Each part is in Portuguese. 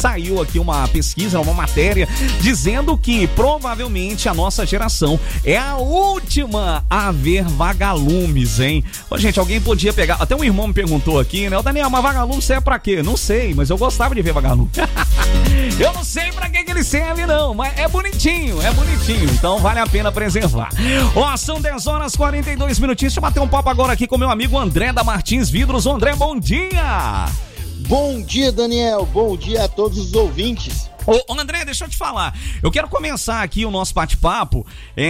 saiu aqui uma pesquisa, uma matéria, dizendo que provavelmente a nossa geração é a última a ver vagalumes, hein? Ô, gente, alguém podia pegar... Até um irmão me perguntou aqui, né? O Daniel, mas vagalume serve pra quê? Não sei, mas eu gostava de ver vagalume. Eu não sei pra que ele serve, não, mas é bonitinho, então vale a pena preservar. Ó, são 10h42. Deixa eu bater um papo agora aqui com meu amigo André da Martins Vidros. Ô, André, bom dia! Bom dia, Daniel, bom dia a todos os ouvintes. Ô, André, deixa eu te falar, eu quero começar aqui o nosso bate-papo,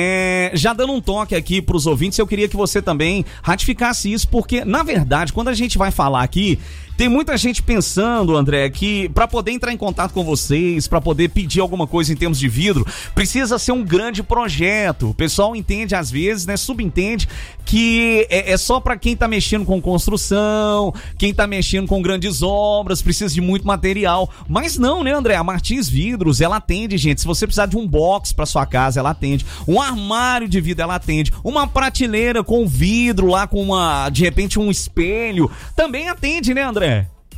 já dando um toque aqui pros ouvintes. Eu queria que você também ratificasse isso, porque, na verdade, quando a gente vai falar aqui, tem muita gente pensando, André, que para poder entrar em contato com vocês, para poder pedir alguma coisa em termos de vidro, precisa ser um grande projeto. O pessoal entende às vezes, né, subentende que é só para quem tá mexendo com construção, quem tá mexendo com grandes obras, precisa de muito material. Mas não, né, André? A Martins Vidros, ela atende, gente. Se você precisar de um box para sua casa, ela atende. Um armário de vidro, ela atende. Uma prateleira com vidro lá, com de repente um espelho, também atende, né, André?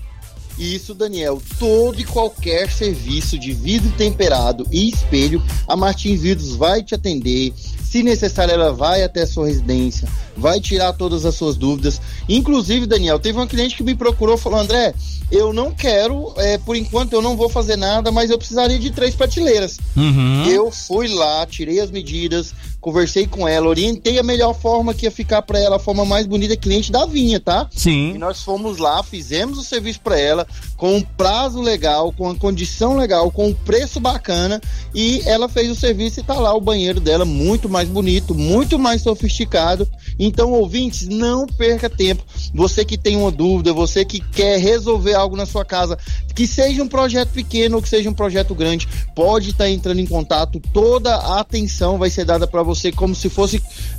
Isso, Daniel, todo e qualquer serviço de vidro temperado e espelho, a Martins Vidros vai te atender. Se necessário, ela vai até a sua residência, vai tirar todas as suas dúvidas. Inclusive, Daniel, teve uma cliente que me procurou e falou: André, eu não quero, por enquanto eu não vou fazer nada, mas eu precisaria de 3 prateleiras. Eu fui lá, tirei as medidas, conversei com ela, orientei a melhor forma que ia ficar para ela, a forma mais bonita, cliente da Vinha, tá? Sim. E nós fomos lá, fizemos o serviço para ela, com um prazo legal, com uma condição legal, com um preço bacana, e ela fez o serviço e tá lá o banheiro dela muito mais bonito, muito mais sofisticado. Então, ouvintes, não perca tempo. Você que tem uma dúvida, você que quer resolver algo na sua casa, que seja um projeto pequeno ou que seja um projeto grande, pode estar entrando em contato. Toda a atenção vai ser dada para você, como se fosse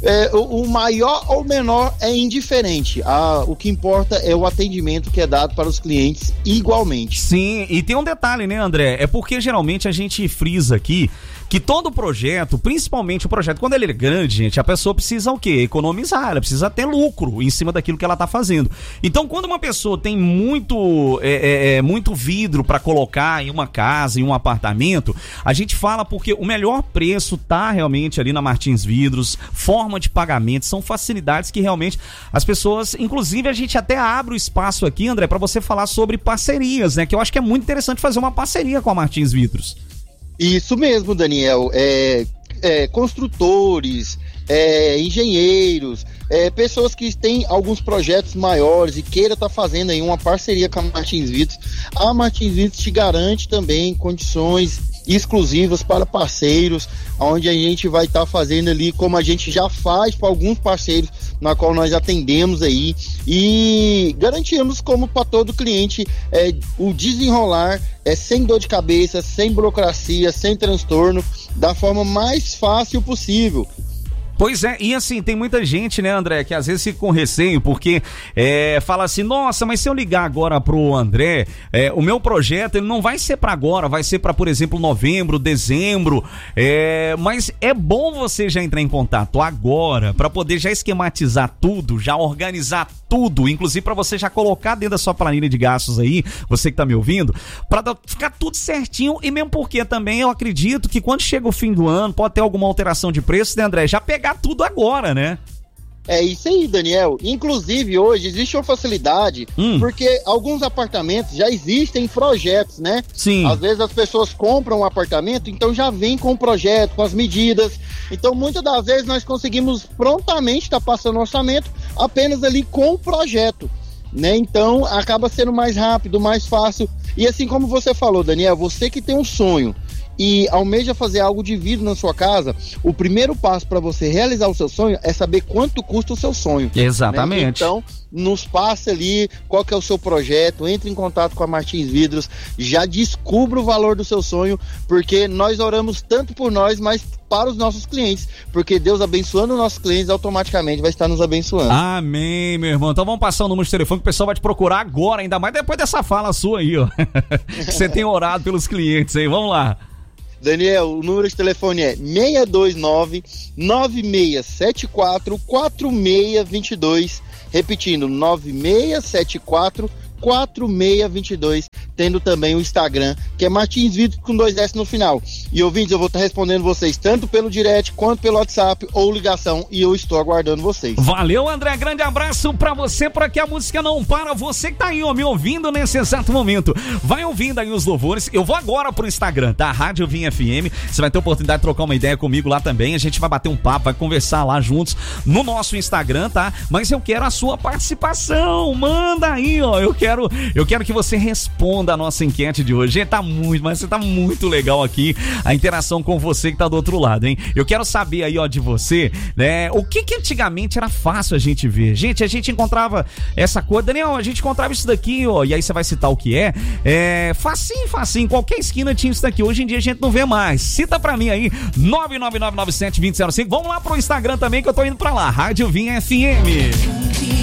o maior ou menor, é indiferente. O que importa é o atendimento que é dado para os clientes igualmente. Sim, e tem um detalhe, né, André? É porque geralmente a gente frisa aqui que todo projeto, principalmente o projeto, quando ele é grande, gente, a pessoa precisa o quê? Economizar, ela precisa ter lucro em cima daquilo que ela tá fazendo. Então, quando uma pessoa tem muito vidro para colocar em uma casa, em um apartamento, a gente fala porque o melhor preço tá realmente ali na Martins Vidros, forma de pagamento, são facilidades que realmente as pessoas, inclusive a gente até abre o espaço aqui, André, para você falar sobre parcerias, né? Que eu acho que é muito interessante fazer uma parceria com a Martins Vidros. Isso mesmo, Daniel. Construtores, engenheiros, pessoas que têm alguns projetos maiores e queira estar fazendo aí uma parceria com a Martins Vidros. A Martins Vidros te garante também condições exclusivas para parceiros, onde a gente vai estar fazendo ali como a gente já faz para alguns parceiros, na qual nós atendemos aí, e garantimos como para todo cliente o desenrolar sem dor de cabeça, sem burocracia, sem transtorno, da forma mais fácil possível. Pois é, e assim, tem muita gente, né, André, que às vezes fica com receio, porque fala assim, nossa, mas se eu ligar agora pro André, o meu projeto, ele não vai ser pra agora, vai ser pra, por exemplo, novembro, dezembro, mas é bom você já entrar em contato agora, pra poder já esquematizar tudo, já organizar tudo, inclusive pra você já colocar dentro da sua planilha de gastos aí, você que tá me ouvindo, pra ficar tudo certinho, e mesmo porque também eu acredito que quando chega o fim do ano, pode ter alguma alteração de preço, né, André, já pegar tudo agora, né? É isso aí, Daniel. Inclusive, hoje existe uma facilidade, porque alguns apartamentos já existem projetos, né? Sim. Às vezes as pessoas compram um apartamento, então já vem com o projeto, com as medidas. Então, muitas das vezes nós conseguimos prontamente estar passando o orçamento apenas ali com o projeto, né? Então, acaba sendo mais rápido, mais fácil. E assim como você falou, Daniel, você que tem um sonho e almeja fazer algo de vidro na sua casa, o primeiro passo para você realizar o seu sonho é saber quanto custa o seu sonho. Exatamente. Né? Então, nos passe ali qual que é o seu projeto, entre em contato com a Martins Vidros, já descubra o valor do seu sonho, porque nós oramos tanto por nós, mas para os nossos clientes, porque Deus abençoando os nossos clientes automaticamente vai estar nos abençoando. Amém, meu irmão. Então vamos passar o número de telefone que o pessoal vai te procurar agora, ainda mais depois dessa fala sua aí, ó. Você tem orado pelos clientes aí, vamos lá. Daniel, o número de telefone é 629-9674-4622, repetindo, 9674-4622. tendo também o Instagram, que é Martins Vitor com 2S no final. E ouvintes, eu vou estar respondendo vocês tanto pelo direct quanto pelo WhatsApp ou ligação, e eu estou aguardando vocês. Valeu, André, grande abraço pra você, por aqui a música não para, você que tá aí, ó, me ouvindo nesse exato momento, vai ouvindo aí os louvores. Eu vou agora pro Instagram, tá? Rádio Vinha FM, você vai ter a oportunidade de trocar uma ideia comigo lá também, a gente vai bater um papo, vai conversar lá juntos no nosso Instagram, tá? Mas eu quero a sua participação, manda aí, ó, eu quero que você responda a nossa enquete de hoje. Você tá muito legal aqui, a interação com você que tá do outro lado, hein? Eu quero saber aí, ó, de você, né, o que antigamente era fácil a gente ver. Gente, a gente encontrava essa cor, Daniel, a gente encontrava isso daqui, ó, e aí você vai citar o que facinho, qualquer esquina tinha isso daqui. Hoje em dia a gente não vê mais. Cita pra mim aí, 99997-2005. Vamos lá pro Instagram também, que eu tô indo pra lá, Rádio Vinha FM.